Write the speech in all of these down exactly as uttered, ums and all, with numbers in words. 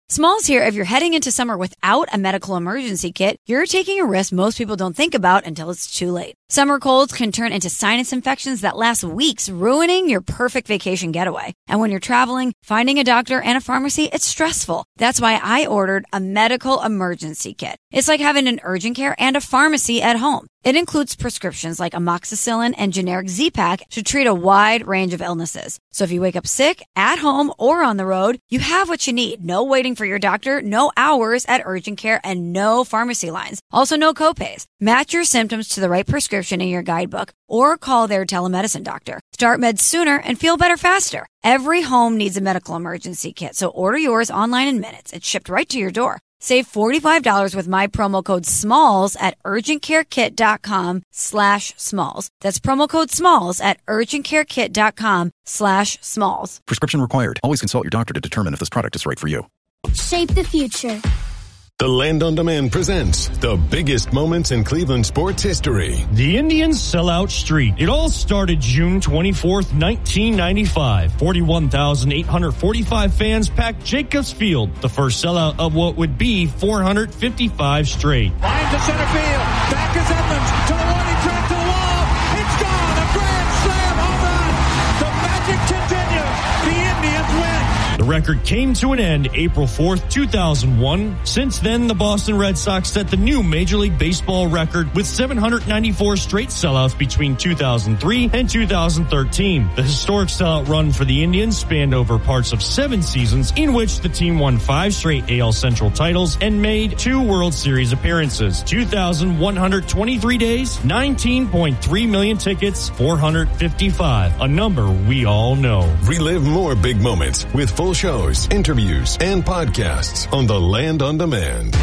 Smalls here, if you're heading into summer without a medical emergency kit, you're taking a risk most people don't think about until it's too late. Summer colds can turn into sinus infections that last weeks, ruining your perfect vacation getaway. And when you're traveling, finding a doctor and a pharmacy, it's stressful. That's why I ordered a medical emergency kit. It's like having an urgent care and a pharmacy at home. It includes prescriptions like amoxicillin and generic Z-Pak to treat a wide range of illnesses. So if you wake up sick, at home, or on the road, you have what you need. No waiting for your doctor, no hours at urgent care, and no pharmacy lines. Also, no copays. Match your symptoms to the right prescription in your guidebook or call their telemedicine doctor. Start meds sooner and feel better faster. Every home needs a medical emergency kit, so order yours online in minutes. It's shipped right to your door. Save forty-five dollars with my promo code SMALLS at urgentcarekit.com slash smalls. That's promo code SMALLS at urgentcarekit.com slash smalls. Prescription required. Always consult your doctor to determine if this product is right for you. Shape the future. The Land on Demand presents the biggest moments in Cleveland sports history. The Indians sell out street. It all started June twenty-fourth, nineteen ninety-five. forty-one thousand eight hundred forty-five fans packed Jacobs Field, the first sellout of what would be four hundred fifty-five straight. Line to center field. Back is Edmonds to the one. He tracked to the wall. It's gone. A grand slam home run. The magic continues. The Indians win. The record came to an end April fourth, two thousand one. Since then, the Boston Red Sox set the new Major League Baseball record with seven hundred ninety-four straight sellouts between two thousand three and two thousand thirteen. The historic sellout run for the Indians spanned over parts of seven seasons in which the team won five straight A L Central titles and made two World Series appearances. two thousand one hundred twenty-three days, nineteen point three million tickets, four hundred fifty-five, a number we all know. Relive more big moments with full shows, interviews, and podcasts on the Land on Demand.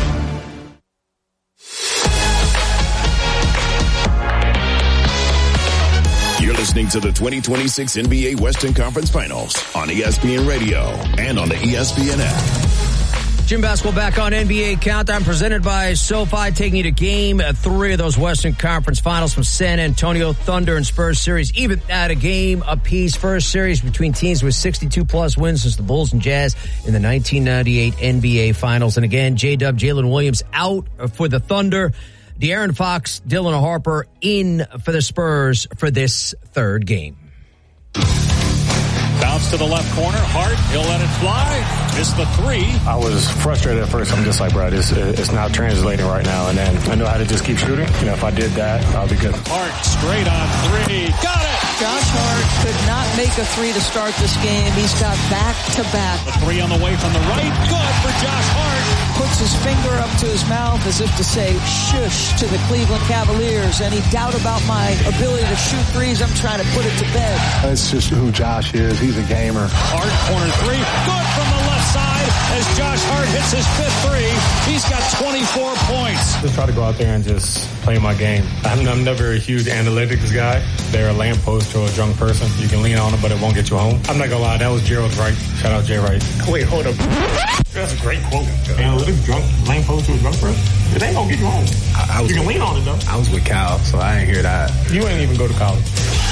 You're listening to the twenty twenty-six N B A Western Conference Finals on E S P N Radio and on the E S P N app. Jim Basketball back on N B A Countdown, presented by SoFi, taking you to game three of those Western Conference Finals from San Antonio. Thunder and Spurs series even at a game apiece. First series between teams with sixty-two plus wins since the Bulls and Jazz in the nineteen ninety-eight N B A Finals. And again, J-Dub, Jalen Williams out for the Thunder. De'Aaron Fox, Dylan Harper in for the Spurs for this third game. Bounce to the left corner. Hart, he'll let it fly. Missed the three. I was frustrated at first. I'm just like, bro, it's, it's not translating right now. And then I know how to just keep shooting. You know, if I did that, I'll be good. Hart straight on three. Got it. Josh Hart could not make a three to start this game. He's got back-to-back. The three on the way from the right. Good for Josh Hart. Puts his finger up to his mouth as if to say, shush, to the Cleveland Cavaliers. Any doubt about my ability to shoot threes, I'm trying to put it to bed. That's just who Josh is. He's a gamer. Hart, corner three. Good from the left side as Josh Hart hits his fifth three. He's got twenty-four points. Just try to go out there and just play my game. I'm, I'm never a huge analytics guy. They're a lamppost to a drunk person. You can lean on them, but it won't get you home. I'm not gonna lie, that was Gerald Wright. Shout out Jay Wright. Wait, hold up. That's a great quote. Analytics drunk, lamppost to a drunk person. It ain't gonna get you home. I, I was you can with, lean on it though. I was with Cal, so I ain't hear that. You ain't even go to college.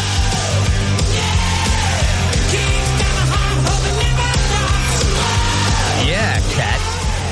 Yeah, Cat.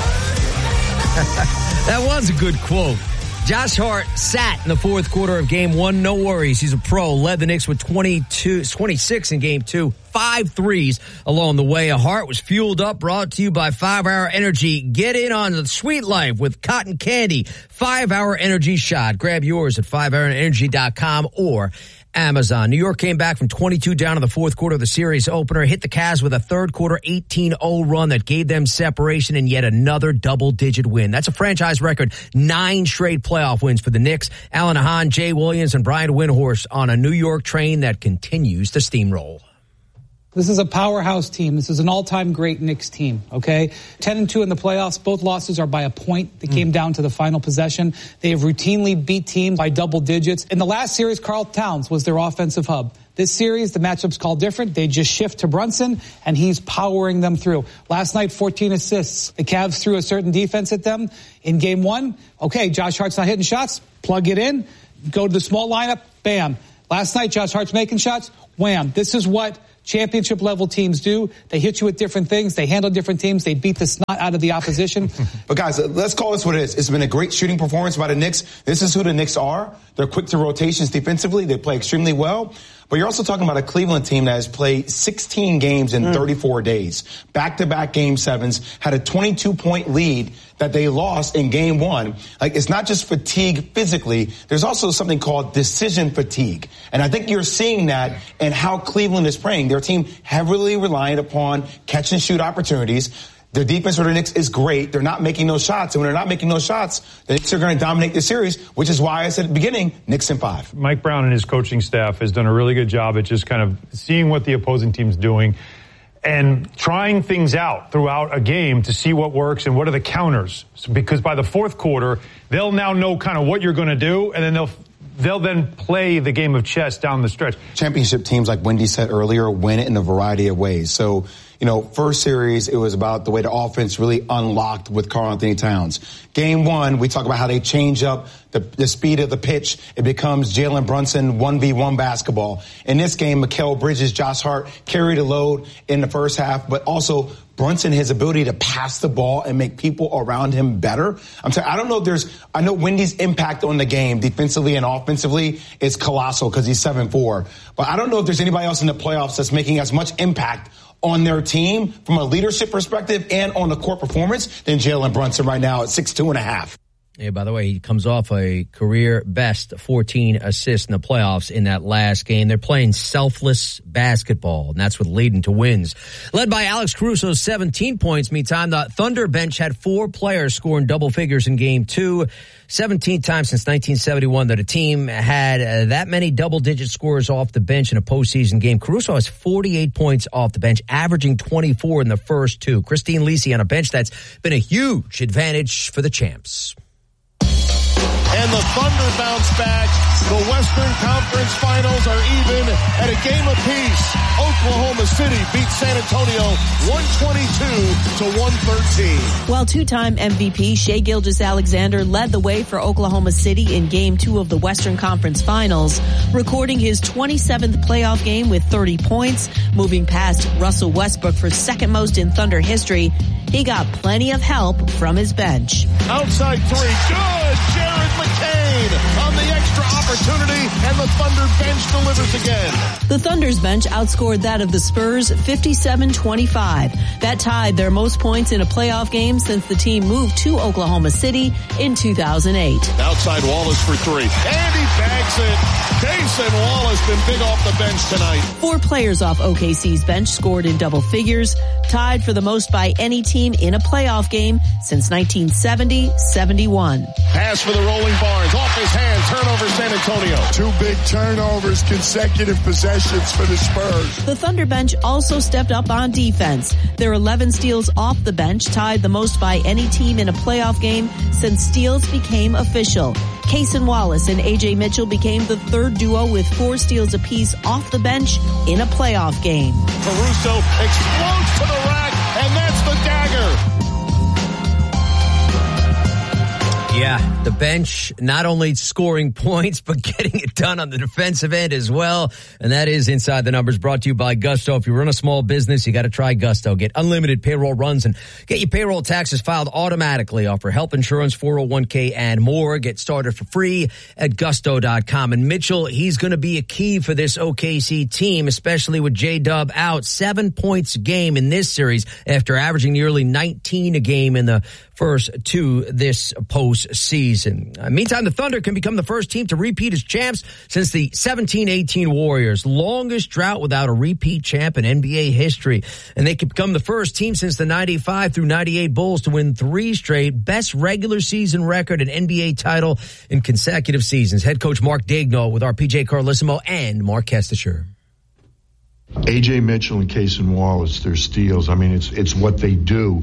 That was a good quote. Josh Hart sat in the fourth quarter of game one. No worries. He's a pro. Led the Knicks with twenty-two, twenty-six in game two. Five threes along the way. Hart was fueled up, brought to you by five hour Energy. Get in on the sweet life with cotton candy. five hour Energy shot. Grab yours at five hour energy dot com or Amazon. New York came back from twenty-two down in the fourth quarter of the series opener, hit the Cavs with a third quarter eighteen oh run that gave them separation and yet another double-digit win. That's a franchise record, nine straight playoff wins for the Knicks. Alan Hahn, Jay Williams, and Brian Windhorst on a New York train that continues to steamroll. This is a powerhouse team. This is an all-time great Knicks team, okay? ten and two in the playoffs. Both losses are by a point. They mm. came down to the final possession. They have routinely beat teams by double digits. In the last series, Karl Towns was their offensive hub. This series, the matchup's called different. They just shift to Brunson, and he's powering them through. Last night, fourteen assists. The Cavs threw a certain defense at them. In game one, okay, Josh Hart's not hitting shots. Plug it in. Go to the small lineup. Bam. Last night, Josh Hart's making shots. Wham. This is what championship level teams do. They hit you with different things. They handle different teams. They beat the snot out of the opposition. But guys, let's call this what it is. It's been a great shooting performance by the Knicks. This is who the Knicks are. They're quick to rotations defensively. They play extremely well. But you're also talking about a Cleveland team that has played sixteen games in mm. thirty-four days. Back-to-back game sevens, had a twenty-two point lead that they lost in game one. Like, it's not just fatigue physically. There's also something called decision fatigue. And I think you're seeing that in how Cleveland is playing. Their team heavily reliant upon catch and shoot opportunities. Their defense for the Knicks is great. They're not making those shots. And when they're not making those shots, the Knicks are going to dominate the series, which is why I said at the beginning, Knicks in five. Mike Brown and his coaching staff has done a really good job at just kind of seeing what the opposing team's doing and trying things out throughout a game to see what works and what are the counters. So, because by the fourth quarter, they'll now know kind of what you're going to do, and then they'll They'll then play the game of chess down the stretch. Championship teams, like Wendy said earlier, win it in a variety of ways. So, you know, first series, it was about the way the offense really unlocked with Karl-Anthony Towns. Game one, we talk about how they change up the, the speed of the pitch. It becomes Jalen Brunson one v one basketball. In this game, Mikal Bridges, Josh Hart carried a load in the first half, but also Brunson, his ability to pass the ball and make people around him better. I'm sorry, I don't know if there's, I know Wendy's impact on the game defensively and offensively is colossal because he's seven four. But I don't know if there's anybody else in the playoffs that's making as much impact on their team from a leadership perspective and on the court performance than Jalen Brunson right now at six two and a half. Yeah, by the way, he comes off a career best fourteen assists in the playoffs in that last game. They're playing selfless basketball, and that's what leading to wins. Led by Alex Caruso's seventeen points. Meantime, the Thunder bench had four players scoring double figures in game two. seventeenth time since nineteen seventy-one that a team had uh, that many double-digit scores off the bench in a postseason game. Caruso has forty-eight points off the bench, averaging twenty-four in the first two. Christine Lisi on a bench that's been a huge advantage for the champs. And the Thunder bounce back. The Western Conference Finals are even at a game apiece. Oklahoma City beat San Antonio one twenty-two to one thirteen. While two-time M V P Shai Gilgeous-Alexander led the way for Oklahoma City in game two of the Western Conference Finals, recording his twenty-seventh playoff game with thirty points, moving past Russell Westbrook for second most in Thunder history. He got plenty of help from his bench. Outside three, good! Jared McCain on the extra opportunity, and the Thunder bench delivers again. The Thunder's bench outscored that of the Spurs fifty-seven twenty-five. That tied their most points in a playoff game since the team moved to Oklahoma City in two thousand eight. Outside Wallace for three, and he bags it. Cason Wallace been big off the bench tonight. Four players off O K C's bench scored in double figures, tied for the most by any team in a playoff game since nineteen seventy seventy-one. Pass for the rolling Barnes, off his hand, turnover San Antonio. Two big turnovers, consecutive possessions for the Spurs. The Thunder bench also stepped up on defense. Their eleven steals off the bench tied the most by any team in a playoff game since steals became official. Cason Wallace and A J Mitchell became the third duo with four steals apiece off the bench in a playoff game. Caruso explodes to the rack, and that's the dagger. Yeah, the bench not only scoring points, but getting it done on the defensive end as well. And that is Inside the Numbers, brought to you by Gusto. If you run a small business, you got to try Gusto. Get unlimited payroll runs and get your payroll taxes filed automatically. Offer health insurance, four oh one k, and more. Get started for free at gusto dot com. And Mitchell, he's going to be a key for this O K C team, especially with J-Dub out. Seven points a game in this series after averaging nearly nineteen a game in the first two this postseason. Uh, meantime, the Thunder can become the first team to repeat as champs since the seventeen eighteen Warriors. Longest drought without a repeat champ in N B A history. And they can become the first team since the ninety-five through ninety-eight Bulls to win three straight. Best regular season record and N B A title in consecutive seasons. Head coach Mark Daigneault with our P J Carlissimo and Mark Kestisher. A J Mitchell and Cason Wallace, their steals, I mean, it's it's what they do.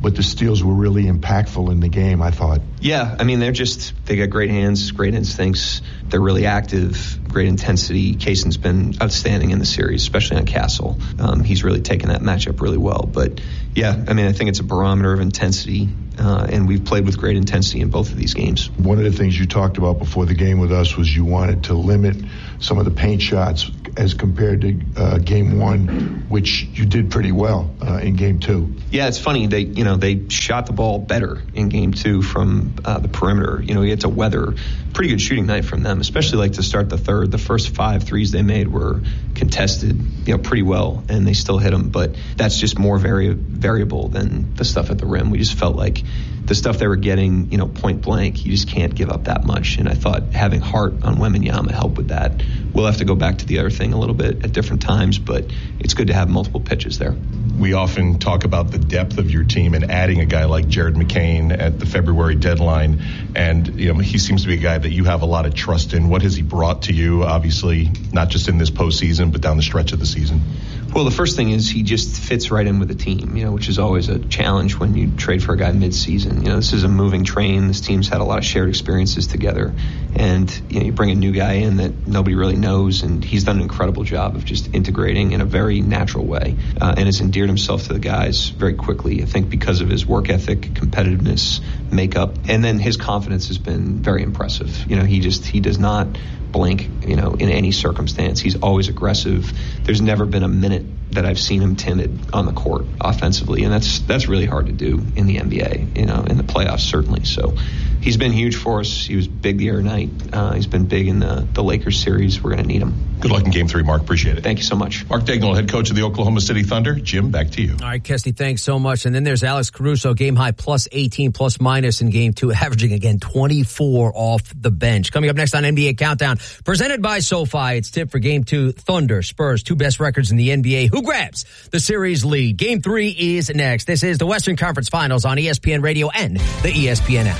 but the steals were really impactful in the game, I thought. Yeah, I mean, they're just, they got great hands, great instincts. They're really active, great intensity. Kaysen's been outstanding in the series, especially on Castle. Um, he's really taken that matchup really well. But, yeah, I mean, I think it's a barometer of intensity, uh, and we've played with great intensity in both of these games. One of the things you talked about before the game with us was you wanted to limit some of the paint shots as compared to uh, game one, which you did pretty well uh, in game two. Yeah, it's funny. They, you know, they shot the ball better in game two from uh, the perimeter. You know, we had to weather pretty good shooting night from them, especially like to start the third. The first five threes they made were contested, you know, pretty well, and they still hit them. But that's just more vari- variable than the stuff at the rim. We just felt like the stuff they were getting, you know, point blank, you just can't give up that much. And I thought having Hart on Wembanyama helped with that. We'll have to go back to the other thing a little bit at different times, but it's good to have multiple pitches there. We often talk about the depth of your team and adding a guy like Jared McCain at the February deadline. And, you know, he seems to be a guy that you have a lot of trust in. What has he brought to you, obviously, not just in this postseason, but down the stretch of the season? Well, the first thing is he just fits right in with the team, you know, which is always a challenge when you trade for a guy mid-season. You know, this is a moving train. This team's had a lot of shared experiences together. And, you know, you bring a new guy in that nobody really knows, and he's done an incredible job of just integrating in a very natural way uh, and has endeared himself to the guys very quickly, I think, because of his work ethic, competitiveness, makeup. And then his confidence has been very impressive. You know, he just, he does not blink, you know, in any circumstance. He's always aggressive. There's never been a minute that I've seen him timid on the court offensively, and that's that's really hard to do in the N B A, you know, in the playoffs certainly. So he's been huge for us. He was big the other night. Uh, he's been big in the, the Lakers series. We're going to need him. Good luck in game three, Mark. Appreciate it. Thank you so much. Mark Daigneault, head coach of the Oklahoma City Thunder. Jim, back to you. All right, Kesty, thanks so much. And then there's Alex Caruso, game high plus eighteen, plus minus in game two, averaging again twenty-four off the bench. Coming up next on N B A Countdown, presented by SoFi. It's tip for game two, Thunder, Spurs, two best records in the N B A. Who grabs the series lead? Game three is next. This is the Western Conference Finals on E S P N Radio and the E S P N app.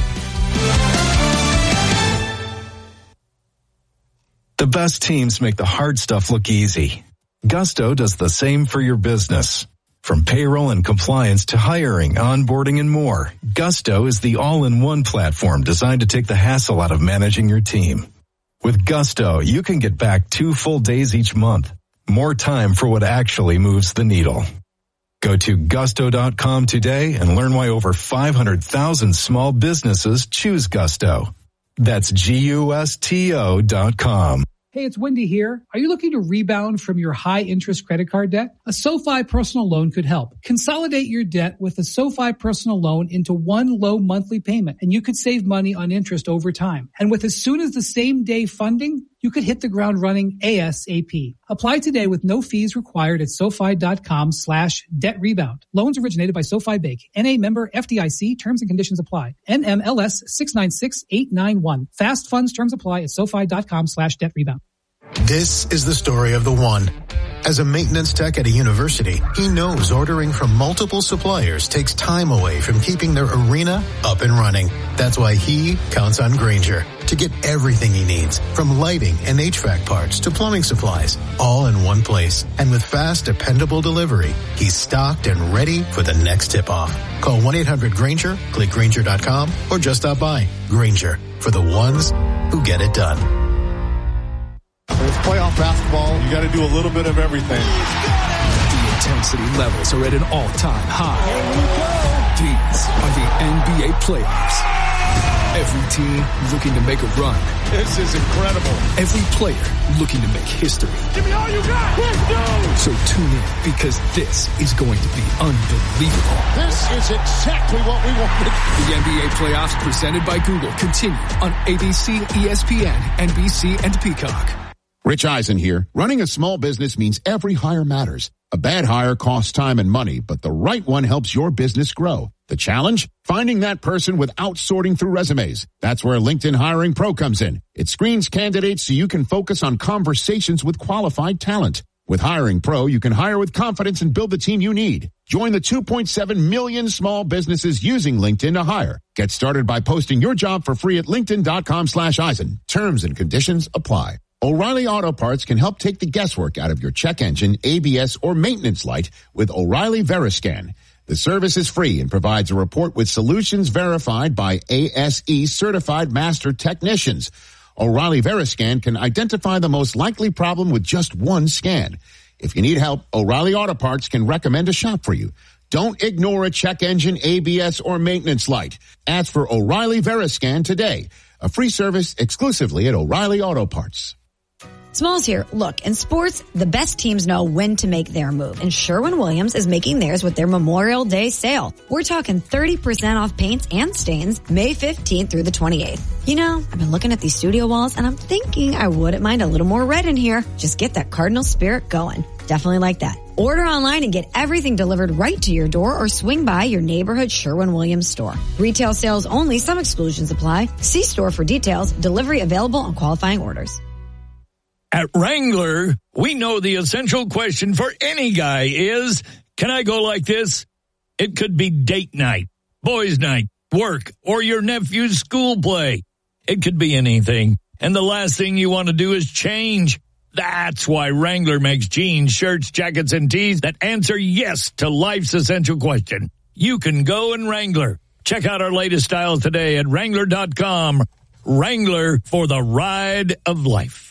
The best teams make the hard stuff look easy. Gusto does the same for your business. From payroll and compliance to hiring, onboarding, and more, Gusto is the all-in-one platform designed to take the hassle out of managing your team. With Gusto, you can get back two full days each month. More time for what actually moves the needle. Go to gusto dot com today and learn why over five hundred thousand small businesses choose Gusto. That's G U S T O dot com. Hey, it's Wendy here. Are you looking to rebound from your high-interest credit card debt? A SoFi personal loan could help. Consolidate your debt with a SoFi personal loan into one low monthly payment, and you could save money on interest over time. And with as soon as the same day funding, you could hit the ground running ASAP. Apply today with no fees required at SoFi dot com slash debt rebound. Loans originated by SoFi Bank. N A member F D I C. Terms and conditions apply. N M L S six nine six eight nine one. Fast funds terms apply at SoFi dot com slash debt rebound. This is the story of the one. As a maintenance tech at a university, he knows ordering from multiple suppliers takes time away from keeping their arena up and running. That's why he counts on Grainger to get everything he needs, from lighting and H V A C parts to plumbing supplies, all in one place. And with fast, dependable delivery, he's stocked and ready for the next tip-off. Call one eight hundred Grainger, click Grainger dot com, or just stop by. Grainger, for the ones who get it done. It's playoff basketball. You got to do a little bit of everything. The intensity levels are at an all-time high. These are the N B A playoffs. Every team looking to make a run. This is incredible. Every player looking to make history. Give me all you got. Let's go. So tune in, because this is going to be unbelievable. This is exactly what we wanted. The N B A playoffs presented by Google continue on A B C, E S P N, N B C, and Peacock. Rich Eisen here. Running a small business means every hire matters. A bad hire costs time and money, but the right one helps your business grow. The challenge? Finding that person without sorting through resumes. That's where LinkedIn Hiring Pro comes in. It screens candidates so you can focus on conversations with qualified talent. With Hiring Pro, you can hire with confidence and build the team you need. Join the two point seven million small businesses using LinkedIn to hire. Get started by posting your job for free at linkedin dot com slash Eisen. Terms and conditions apply. O'Reilly Auto Parts can help take the guesswork out of your check engine, A B S, or maintenance light with O'Reilly Veriscan. The service is free and provides a report with solutions verified by A S E certified master technicians. O'Reilly Veriscan can identify the most likely problem with just one scan. If you need help, O'Reilly Auto Parts can recommend a shop for you. Don't ignore a check engine, A B S, or maintenance light. Ask for O'Reilly Veriscan today. A free service exclusively at O'Reilly Auto Parts. Smalls here. Look, in sports, the best teams know when to make their move, and Sherwin-Williams is making theirs with their Memorial Day sale. We're talking thirty percent off paints and stains May fifteenth through the twenty-eighth. You know, I've been looking at these studio walls, and I'm thinking I wouldn't mind a little more red in here. Just get that Cardinal spirit going. Definitely like that. Order online and get everything delivered right to your door or swing by your neighborhood Sherwin-Williams store. Retail sales only. Some exclusions apply. See store for details. Delivery available on qualifying orders. At Wrangler, we know the essential question for any guy is, can I go like this? It could be date night, boys' night, work, or your nephew's school play. It could be anything. And the last thing you want to do is change. That's why Wrangler makes jeans, shirts, jackets, and tees that answer yes to life's essential question. You can go in Wrangler. Check out our latest styles today at Wrangler dot com. Wrangler, for the ride of life.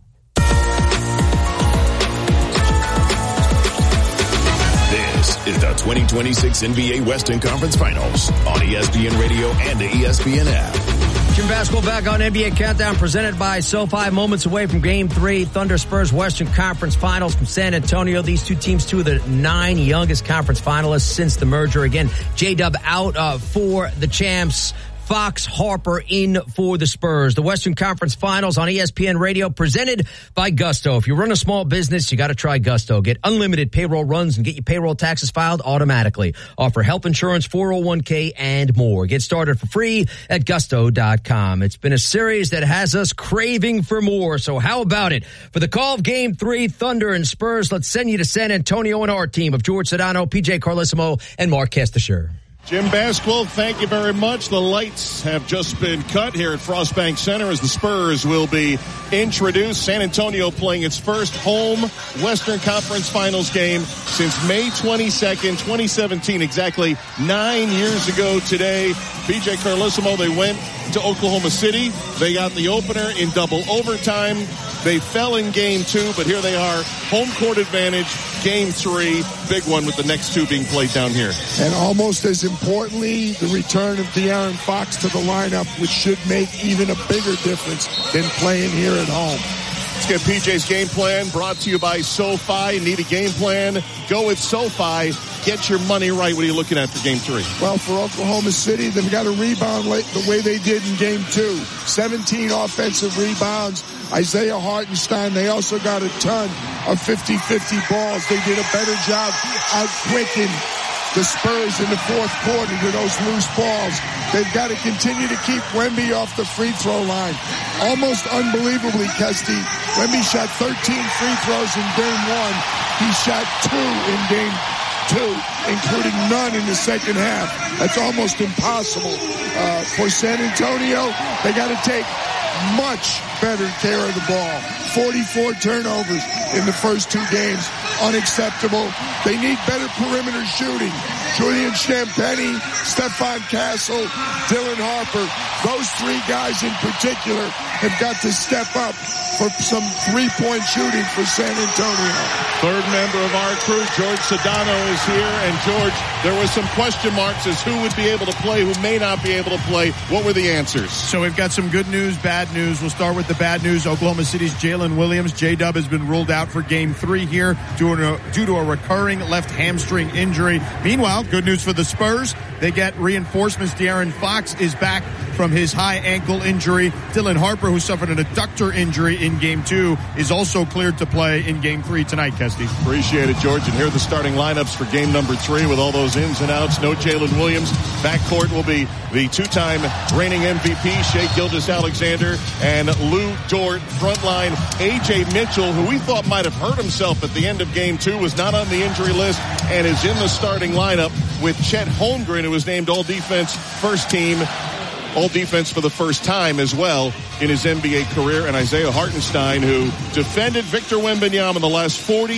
This is the twenty twenty-six N B A Western Conference Finals on E S P N Radio and the E S P N app. Jim Basketball back on N B A Countdown, presented by SoFi. Moments away from Game three, Thunder Spurs Western Conference Finals from San Antonio. These two teams, two of the nine youngest conference finalists since the merger. Again, J-Dub out uh, for the champs. Fox Harper in for the Spurs. The Western Conference Finals on E S P N Radio, presented by Gusto. If you run a small business, you got to try Gusto. Get unlimited payroll runs and get your payroll taxes filed automatically. Offer health insurance, four oh one k, and more. Get started for free at gusto dot com. It's been a series that has us craving for more, so how about it? For the call of Game three, Thunder and Spurs, let's send you to San Antonio and our team of George Sedano, P J Carlesimo, and Mark Kestisher. Jim Basquill, thank you very much. The lights have just been cut here at Frostbank Center as the Spurs will be introduced. San Antonio playing its first home Western Conference Finals game since May twenty-second, twenty seventeen, exactly nine years ago today. P J Carlesimo, they went to Oklahoma City. They got the opener in double overtime. They fell in game two, but here they are, home court advantage, game three, big one with the next two being played down here. And almost as importantly, the return of De'Aaron Fox to the lineup, which should make even a bigger difference than playing here at home. Let's get P J's game plan brought to you by SoFi. Need a game plan? Go with SoFi. Get your money right. What are you looking at for game three? Well, for Oklahoma City, they've got to rebound late the way they did in game two. seventeen offensive rebounds. Isaiah Hartenstein, they also got a ton of fifty-fifty balls. They did a better job out-quicking the Spurs in the fourth quarter to those loose balls. They've got to continue to keep Wemby off the free throw line. Almost unbelievably, Kesty, Wemby shot thirteen free throws in game one. He shot two in game two, including none in the second half. That's almost impossible. Uh, for San Antonio, they got to take much better care of the ball. forty-four turnovers in the first two games. Unacceptable. They need better perimeter shooting. Julian Champagnie, Stephon Castle, Dylan Harper. Those three guys in particular have got to step up for some three-point shooting for San Antonio. Third member of our crew, George Sedano, is here. And George, there was some question marks as who would be able to play, who may not be able to play. What were the answers? So we've got some good news, bad news. We'll start with the bad news. Oklahoma City's Jalen Williams, J-Dub, has been ruled out for game three here due to, due to a recurring left hamstring injury. Meanwhile, good news for the Spurs. They get reinforcements. De'Aaron Fox is back from his high ankle injury. Dylan Harper, who suffered an adductor injury in game two, is also cleared to play in game three tonight, Kesty. Appreciate it, George. And here are the starting lineups for game number three with all those ins and outs. No Jalen Williams. Backcourt will be the two-time reigning M V P, Shai Gilgeous-Alexander, and Lou Dort. Frontline, A J Mitchell, who we thought might have hurt himself at the end of game two, was not on the injury list and is in the starting lineup with Chet Holmgren, who was named all-defense first team, all-defense for the first time as well in his N B A career, and Isaiah Hartenstein, who defended Victor Wembanyama in the last forty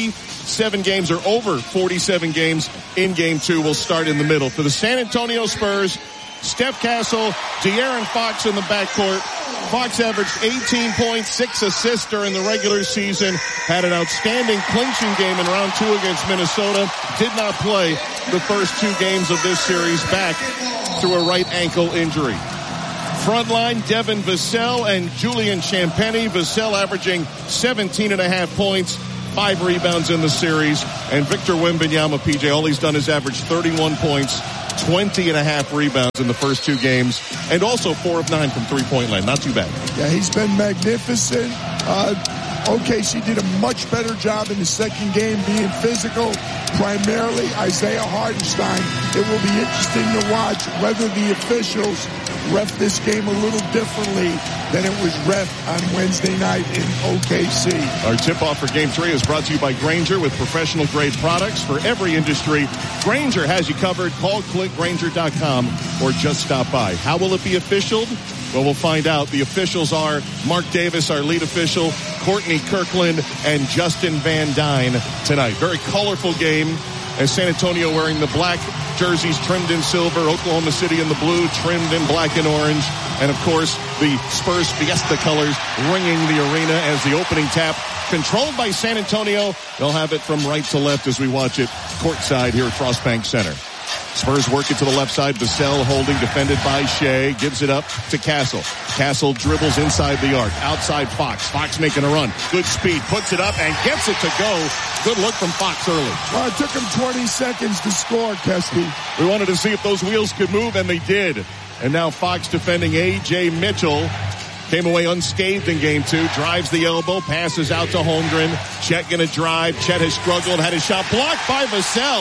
forty-seven games or over forty-seven games in game two. Will start in the middle. For the San Antonio Spurs, Steph Castle, De'Aaron Fox in the backcourt. Fox averaged eighteen points, six assists during the regular season. Had an outstanding clinching game in round two against Minnesota. Did not play the first two games of this series, back through a right ankle injury. Frontline, Devin Vassell and Julian Champagnie. Vassell averaging seventeen and a half points, five rebounds in the series. And Victor Wembanyama, P J, all he's done is average thirty-one points, twenty and a half rebounds in the first two games, and also four of nine from three-point land. Not too bad. Yeah, he's been magnificent. Uh, O K C did a much better job in the second game being physical, primarily Isaiah Hartenstein. It will be interesting to watch whether the officials ref this game a little differently than it was ref on Wednesday night in O K C. Our tip-off for Game three is brought to you by Grainger with professional-grade products for every industry. Grainger has you covered. Call click grainger dot com or just stop by. How will it be officialed? Well, we'll find out. The officials are Mark Davis, our lead official, Courtney Kirkland, and Justin Van Dyne tonight. Very colorful game as San Antonio wearing the black jerseys trimmed in silver, Oklahoma City in the blue, trimmed in black and orange, and of course the Spurs Fiesta colors ringing the arena as the opening tap, controlled by San Antonio. They'll have it from right to left as we watch it courtside here at Frost Bank Center. Spurs work it to the left side. Vassell holding, defended by Shea. Gives it up to Castle. Castle dribbles inside the arc. Outside Fox. Fox making a run. Good speed. Puts it up and gets it to go. Good look from Fox early. Well, it took him twenty seconds to score, Kesty. We wanted to see if those wheels could move, and they did. And now Fox defending A J Mitchell. Came away unscathed in game two. Drives the elbow. Passes out to Holmgren. Chet gonna drive. Chet has struggled. Had his shot blocked by Vassell.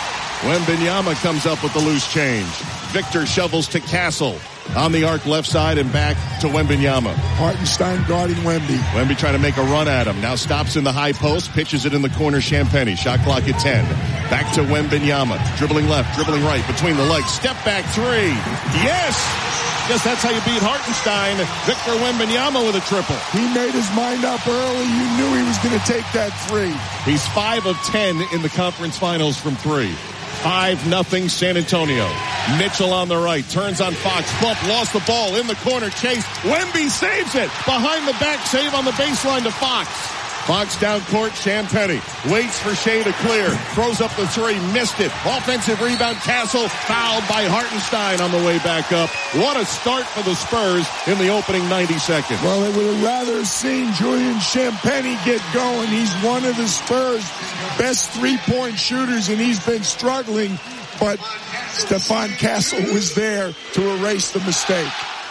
Wembanyama comes up with the loose change. Victor shovels to Castle. On the arc left side and back to Wembanyama. Hartenstein guarding Wemby. Wemby trying to make a run at him. Now stops in the high post. Pitches it in the corner. Champagnie. Shot clock at ten. Back to Wembanyama. Dribbling left. Dribbling right. Between the legs. Step back three. Yes! Guess that's how you beat Hartenstein. Victor Wembanyama with a triple. He made his mind up early. You knew he was going to take that three. He's five of ten in the conference finals from three. five nothing San Antonio. Mitchell on the right. Turns on Fox. Bump. Lost the ball. In the corner. Chase. Wemby saves it. Behind the back save on the baseline to Fox. Fox down court. Champagnie waits for Shea to clear. Throws up the three. Missed it. Offensive rebound. Castle fouled by Hartenstein on the way back up. What a start for the Spurs in the opening ninety seconds. Well, they would have rather seen Julian Champagnie get going. He's one of the Spurs' best three-point shooters, and he's been struggling. But Stephon Castle was there to erase the mistake.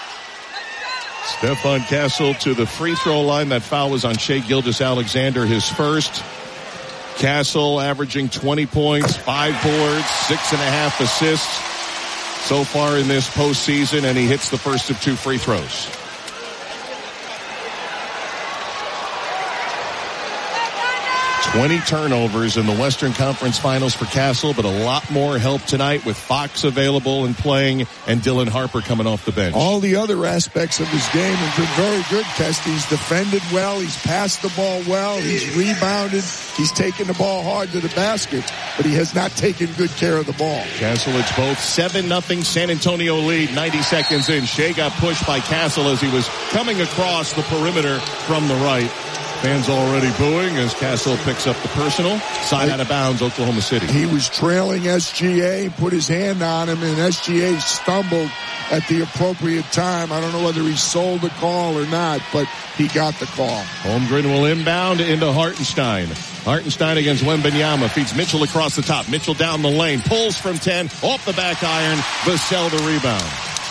Stephon Castle to the free throw line. That foul was on Shai Gilgeous-Alexander, his first. Castle averaging twenty points, five boards, six and a half assists so far in this postseason, and he hits the first of two free throws. twenty turnovers in the Western Conference Finals for Castle, but a lot more help tonight with Fox available and playing and Dylan Harper coming off the bench. All the other aspects of his game have been very good, Kesty. He's defended well. He's passed the ball well. He's rebounded. He's taken the ball hard to the basket, but he has not taken good care of the ball. Castle, it's both seven nothing San Antonio lead, ninety seconds in. Shea got pushed by Castle as he was coming across the perimeter from the right. Fans already booing as Castle picks up the personal. Side out of bounds, Oklahoma City. He was trailing S G A, put his hand on him, and S G A stumbled at the appropriate time. I don't know whether he sold the call or not, but he got the call. Holmgren will inbound into Hartenstein. Hartenstein against Wembanyama. Feeds Mitchell across the top. Mitchell down the lane. Pulls from ten. Off the back iron. Vassell the rebound.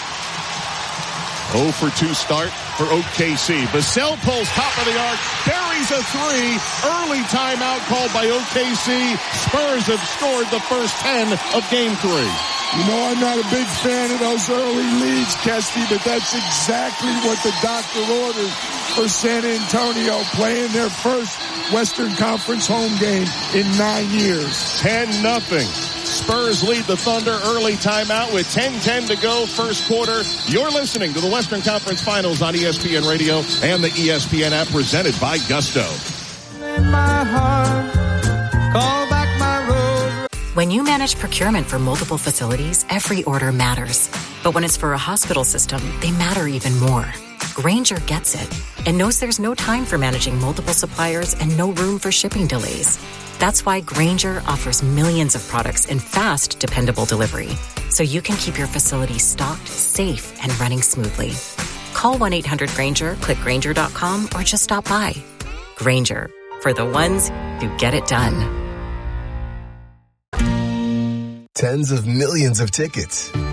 oh for two start for O K C. Vassell pulls top of the arc, buries a three. Early timeout called by O K C. Spurs have scored the first ten of game three. You know, I'm not a big fan of those early leads, Kesty, but that's exactly what the doctor ordered for San Antonio, playing their first Western Conference home game in nine years. ten nothing. Spurs lead the Thunder. Early timeout with ten ten to go, first quarter. You're listening to the Western Conference Finals on E S P N Radio and the E S P N app, presented by Gusto. In my heart, Call back my rose. When you manage procurement for multiple facilities, every order matters. But when it's for a hospital system, they matter even more. Grainger gets it and knows there's no time for managing multiple suppliers and no room for shipping delays. That's why Grainger offers millions of products in fast, dependable delivery, so you can keep your facility stocked, safe, and running smoothly. Call one eight hundred Grainger, click Grainger dot com, or just stop by. Grainger, for the ones who get it done. Tens of millions of tickets,